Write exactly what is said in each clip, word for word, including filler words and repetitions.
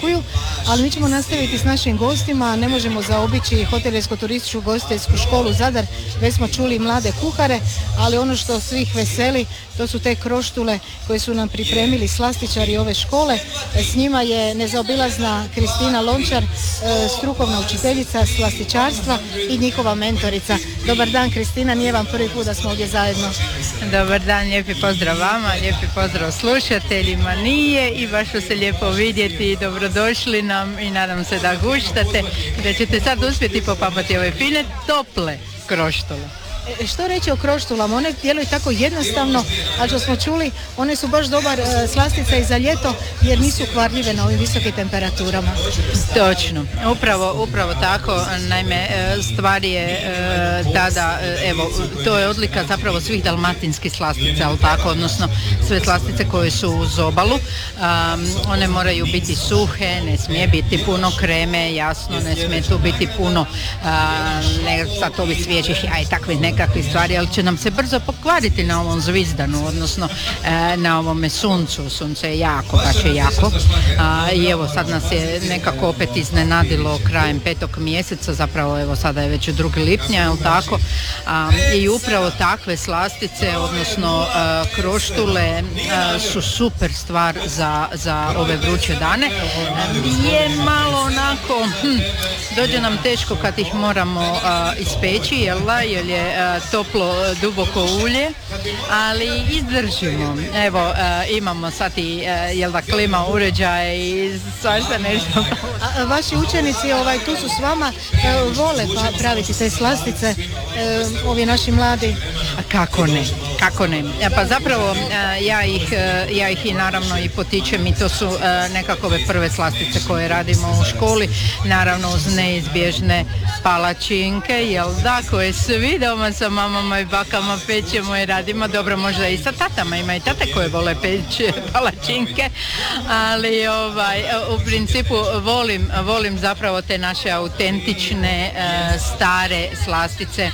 kupuju, ali mi ćemo nastaviti s našim gostima. Ne možemo zaobići hotelijersko-turističku gostiteljsku školu Zadar, već smo čuli mlade kuhare, ali ono što svih veseli to su te kroštule koje su nam pripremili slastičari ove škole. S njima je nezaobilazna Kristina Lončar, strukovna učiteljica slastičarstva i njihova mentorica. Dobar dan Kristina, nije vam prvi put da smo ovdje zajedno. Dobar dan, lijepi pozdrav vama, lijepi pozdrav slušateljima, nije i baš se lijepo vidjeti, dobrodošli nam i nadam se da guštate, da ćete sad uspjeti popapati ove fine, tople kroštule. Što reći o kroštulama? One djeluju tako jednostavno, ali što smo čuli, one su baš dobar e, slastica i za ljeto jer nisu kvarljive na ovim visokim temperaturama. Točno, upravo, upravo tako. Naime, stvar je e, tada, evo, to je odlika zapravo svih dalmatinskih slastica, ali tako, odnosno sve slastice koje su uz obalu. Um, one moraju biti suhe, ne smije biti puno kreme, jasno, ne smije tu biti puno uh, ne, sad ovih svježih, aj takvih nekakvih stvari, ali će nam se brzo pokvariti na ovom zvizdanu, odnosno e, na ovome suncu. Sunce je jako, baš je jako. A, I evo sad nas je nekako opet iznenadilo krajem petog mjeseca, zapravo evo sada je već drugi lipnja, je li tako? A, I upravo takve slastice, odnosno a, kroštule a, su super stvar za, za ove vruće dane. A, je malo onako, hm, dođe nam teško kad ih moramo a, ispeći, jel da, jer je a, toplo, duboko ulje, ali izdržimo. Evo, a, imamo sad i, a, jel da, klima uređaj i svašta nešto. A, vaši učenici ovaj, tu su s vama, e, vole pa praviti te slastice, e, ovi naši mladi? A kako ne, kako ne. Ja, pa zapravo a, ja, ih, a, ja ih i naravno i potičem i to su a, nekakove prve slastice koje radimo u školi, naravno uz neizbježne palačinke, jel da, koje svi doma sa mamama i bakama pećemo i radimo, dobro možda i sa tatama, ima i tate koje vole peći palačinke, ali ovaj, u principu volim, volim zapravo te naše autentične stare slastice,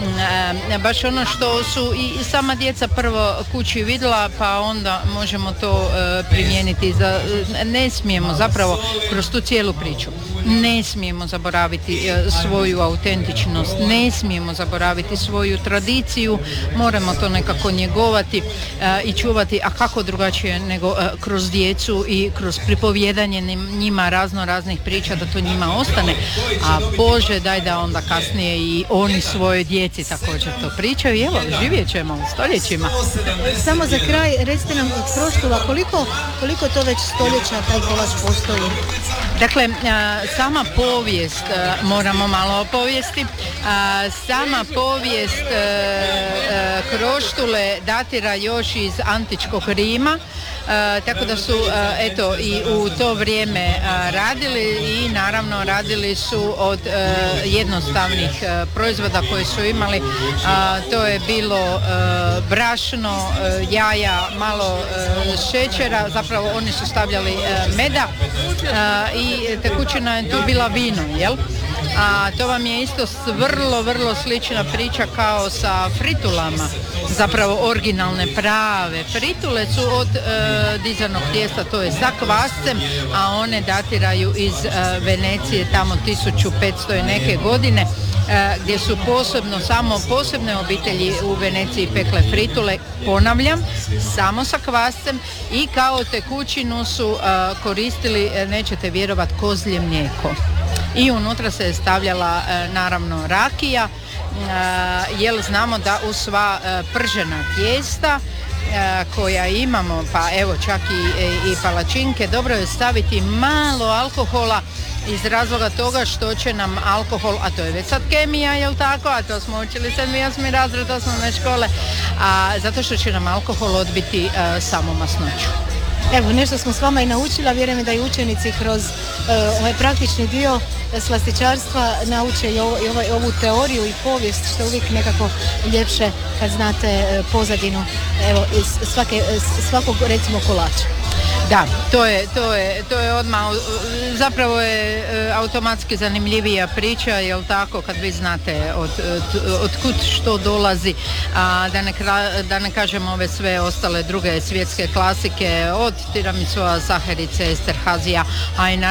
baš ono što su i sama djeca prvo kući vidjela, pa onda možemo to primijeniti. Za, ne smijemo zapravo kroz tu cijelu priču, ne smijemo zaboraviti svoju autentičnost, ne smijemo zaboraviti svoju tradiciju, moramo to nekako njegovati uh, i čuvati, a kako drugačije nego uh, kroz djecu i kroz pripovjedanje njima razno raznih priča, da to njima ostane, a Bože daj da onda kasnije i oni svojoj djeci također to pričaju i evo, živjet ćemo u stoljećima. Samo za kraj, recite nam kroštula, koliko, koliko to već stoljeća taj kolač postoji? Dakle, sama povijest, moramo malo o povijesti, sama povijest kroštule datira još iz antičkog Rima, tako da su eto i u to vrijeme radili i naravno radili su od jednostavnih proizvoda koje su imali, to je bilo brašno, jaja, malo šećera, zapravo oni su stavljali meda i tekućina je tu bila vino, jel? A to vam je isto vrlo, vrlo slična priča kao sa fritulama, zapravo originalne prave fritule su od e, dizanog tijesta, to je sa kvascem, a one datiraju iz e, Venecije tamo tisuću petsto i neke godine, e, gdje su posebno, samo posebne obitelji u Veneciji pekle fritule, ponavljam, samo sa kvascem i kao tekućinu su e, koristili, e, nećete vjerovat, kozlje mlijeko. I unutra se je stavljala e, naravno rakija, e, jer znamo da u sva e, pržena tijesta e, koja imamo, pa evo čak i, i, i palačinke, dobro je staviti malo alkohola iz razloga toga što će nam alkohol, a to je već sad kemija, jel tako, a to smo učili sedmi, osmi razred osnovne škole, a zato što će nam alkohol odbiti e, samo masnoću. Evo, nešto smo s vama i naučila, vjerujem da i učenici kroz uh, ovaj praktični dio slastičarstva nauče i, ovo, i ovaj, ovu teoriju i povijest, što je uvijek nekako ljepše kad znate uh, pozadinu, evo, iz svake, svakog recimo kolača. Da, to je, to je, to je odmah, zapravo je automatski zanimljivija priča, jel tako, kad vi znate od, od, od kud što dolazi, a da ne, da ne kažem ove sve ostale druge svjetske klasike, od tiramisua, saharice, esterhazija, a i